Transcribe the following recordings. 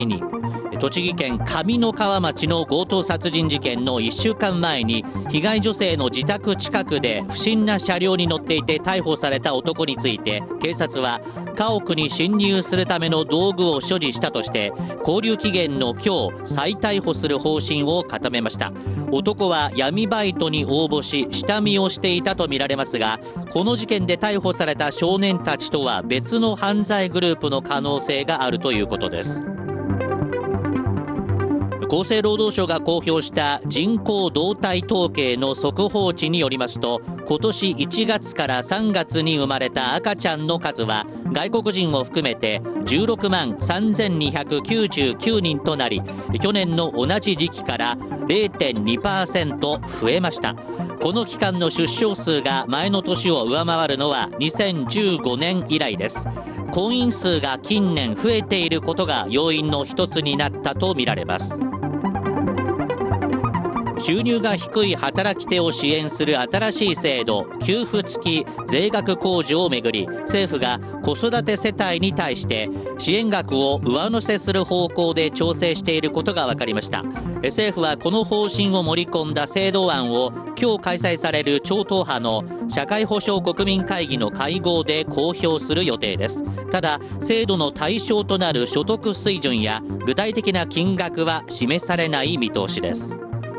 に栃木県上三川町の強盗殺人事件の1週間前に被害女性の自宅近くで不審な車両に乗っていて逮捕された男について、警察は家屋に侵入するための道具を所持したとして勾留期限の今日再逮捕する方針を固めました。男は闇バイトに応募し下見をしていたとみられますが、この事件で逮捕された少年たちとは別の犯罪グループの可能性があるということです。厚生労働省が公表した人口動態統計の速報値によりますと、今年1月から3月に生まれた赤ちゃんの数は外国人を含めて16万3299人となり、去年の同じ時期から 0.2% 増えました。この期間の出生数が前の年を上回るのは2015年以来です。婚姻数が近年増えていることが要因の一つになったとみられます。収入が低い働き手を支援する新しい制度、給付付き税額控除をめぐり、政府が子育て世帯に対して支援額を上乗せする方向で調整していることが分かりました。政府はこの方針を盛り込んだ制度案を今日開催される超党派の社会保障国民会議の会合で公表する予定です。ただ、制度の対象となる所得水準や具体的な金額は示されない見通しです。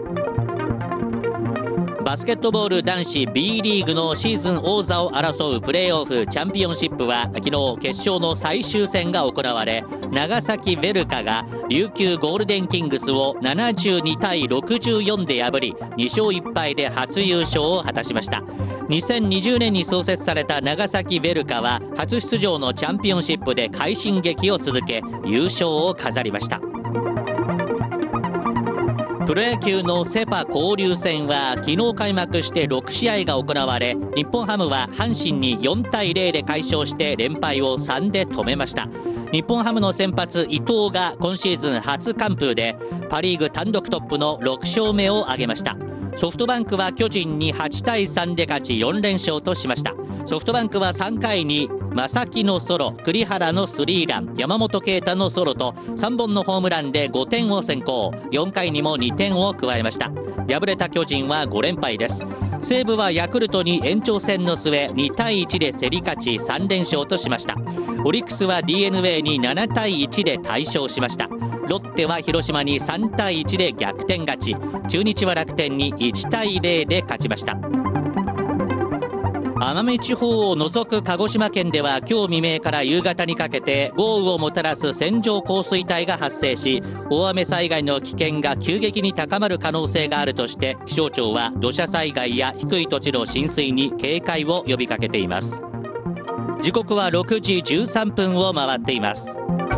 バスケットボール男子 B リーグのシーズン王座を争うプレーオフチャンピオンシップは昨日決勝の最終戦が行われ、長崎ヴェルカが琉球ゴールデンキングスを72対64で破り2勝1敗で初優勝を果たしました。2020年に創設された長崎ヴェルカは初出場のチャンピオンシップで快進撃を続け優勝を飾りました。プロ野球のセ・パ交流戦は昨日開幕して6試合が行われ、日本ハムは阪神に4対0で快勝して連敗を3で止めました。日本ハムの先発伊藤が今シーズン初完封でパ・リーグ単独トップの6勝目を挙げました。ソフトバンクは巨人に8対3で勝ち4連勝としました。ソフトバンクは3回に正木のソロ、栗原のスリーラン、山本啓太のソロと3本のホームランで5点を先行。4回にも2点を加えました。敗れた巨人は5連敗です。西武はヤクルトに延長戦の末2対1で競り勝ち3連勝としました。オリックスは DNA に7対1で大勝しました。ロッテは広島に3対1で逆転勝ち、中日は楽天に1対0で勝ちました。奄美地方を除く鹿児島県では今日未明から夕方にかけて豪雨をもたらす線状降水帯が発生し、大雨災害の危険が急激に高まる可能性があるとして気象庁は土砂災害や低い土地の浸水に警戒を呼びかけています。時刻は6時13分を回っています。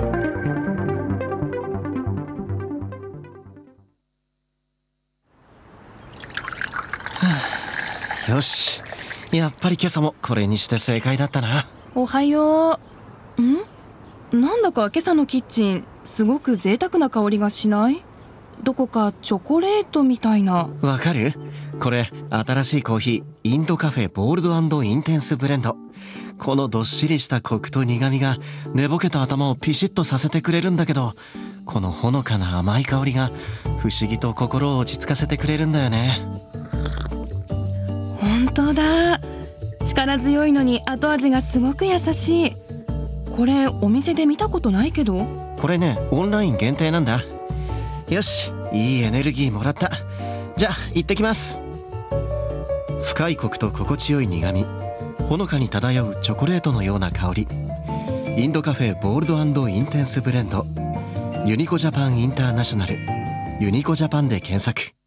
よし、やっぱり今朝もこれにして正解だったな。 おはよう。なんだか今朝のキッチンすごく贅沢な香りがしない？どこかチョコレートみたいな。 わかる？これ新しいコーヒーインドカフェボールド&インテンスブレンド。このどっしりしたコクと苦みが寝ぼけた頭をピシッとさせてくれるんだけど、このほのかな甘い香りが不思議と心を落ち着かせてくれるんだよね。 本当だ。力強いのに後味がすごく優しい。これお店で見たことないけど。 これね、オンライン限定なんだ。よし、いいエネルギーもらった。じゃあ行ってきます。深いコクと心地よい苦み、ほのかに漂うチョコレートのような香り。インドカフェボールド&インテンスブレンド。ユニコジャパンインターナショナル、ユニコジャパンで検索。